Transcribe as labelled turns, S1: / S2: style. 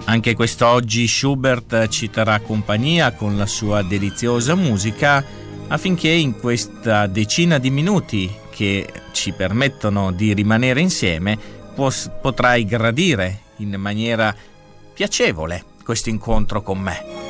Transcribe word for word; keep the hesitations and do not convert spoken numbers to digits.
S1: Anche quest'oggi Schubert ci terrà compagnia con la sua deliziosa musica, affinché in questa decina di minuti che ci permettono di rimanere insieme potrai gradire in maniera piacevole questo incontro con me.